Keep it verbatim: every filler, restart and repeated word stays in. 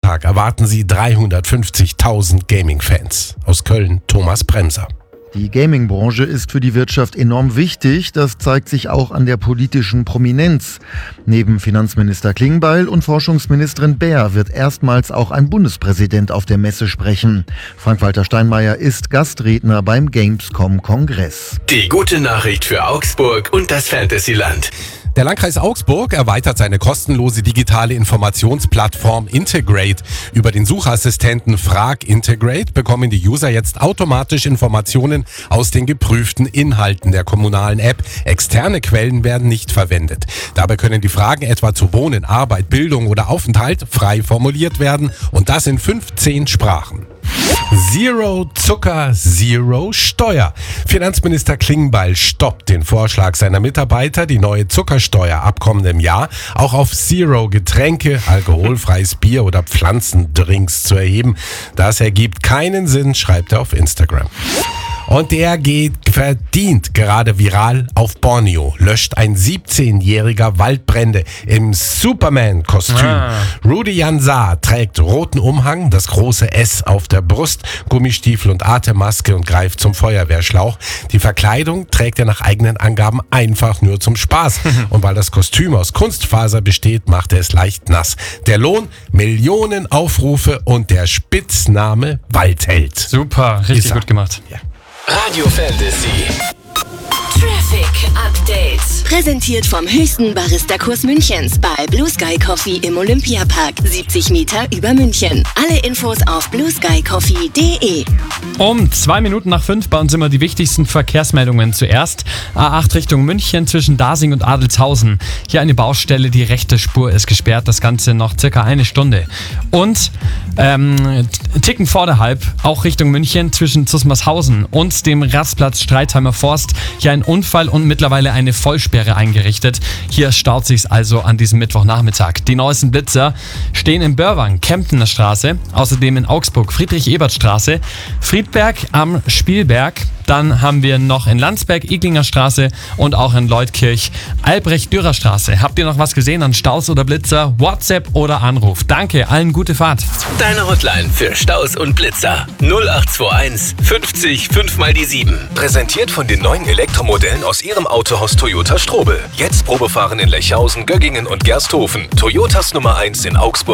Sonntag erwarten sie dreihundertfünfzigtausend Gaming-Fans. Aus Köln, Thomas Bremser. Die Gaming-Branche ist für die Wirtschaft enorm wichtig. Das zeigt sich auch an der politischen Prominenz. Neben Finanzminister Klingbeil und Forschungsministerin Baer wird erstmals auch ein Bundespräsident auf der Messe sprechen. Frank-Walter Steinmeier ist Gastredner beim Gamescom-Kongress. Die gute Nachricht für Augsburg und das Fantasyland. Der Landkreis Augsburg erweitert seine kostenlose digitale Informationsplattform Integrate. Über den Suchassistenten Frag Integrate bekommen die User jetzt automatisch Informationen aus den geprüften Inhalten der kommunalen App. Externe Quellen werden nicht verwendet. Dabei können die Fragen etwa zu Wohnen, Arbeit, Bildung oder Aufenthalt frei formuliert werden und das in fünfzehn Sprachen. Zero Zucker, Zero Steuer. Finanzminister Klingbeil stoppt den Vorschlag seiner Mitarbeiter, die neue Zuckersteuer ab kommendem Jahr auch auf Zero Getränke, alkoholfreies Bier oder Pflanzendrinks zu erheben. Das ergibt keinen Sinn, schreibt er auf Instagram. Und der geht verdient gerade viral auf Borneo. Löscht ein siebzehnjähriger Waldbrände im Superman-Kostüm. Ah. Rudi Jansar trägt roten Umhang, das große S auf der Brust, Gummistiefel und Atemmaske und greift zum Feuerwehrschlauch. Die Verkleidung trägt er nach eigenen Angaben einfach nur zum Spaß. Und weil das Kostüm aus Kunstfaser besteht, macht er es leicht nass. Der Lohn, Millionen Aufrufe und der Spitzname Waldheld. Super, richtig gut gemacht. Ja. Radio Fantasy. Traffic Update. Präsentiert vom höchsten Barista-Kurs Münchens bei Blue Sky Coffee im Olympiapark. siebzig Meter über München. Alle Infos auf blue sky coffee punkt de. Um zwei Minuten nach fünf bei uns immer die wichtigsten Verkehrsmeldungen. Zuerst A acht Richtung München zwischen Dasing und Adelzhausen. Hier eine Baustelle, die rechte Spur ist gesperrt. Das Ganze noch circa eine Stunde. Und ähm, Ticken vor der Halb, auch Richtung München zwischen Zusmarshausen und dem Rastplatz Streitheimer Forst. Hier ein Unfall und mittlerweile eine Vollsperre eingerichtet. Hier staut sich's also an diesem Mittwochnachmittag. Die neuesten Blitzer stehen in Börwang, Kemptener Straße, außerdem in Augsburg Friedrich-Ebert-Straße, Friedberg am Spielberg. Dann haben wir noch in Landsberg Iglinger Straße und auch in Leutkirch Albrecht-Dürer Straße. Habt ihr noch was gesehen an Staus oder Blitzer? WhatsApp oder Anruf. Danke, allen gute Fahrt. Deine Hotline für Staus und Blitzer. null acht zwei eins fünfzig fünf mal die sieben. Präsentiert von den neuen Elektromodellen aus Ihrem Autohaus Toyota Strobel. Jetzt Probefahren in Lechhausen, Göggingen und Gersthofen. Toyotas Nummer eins in Augsburg.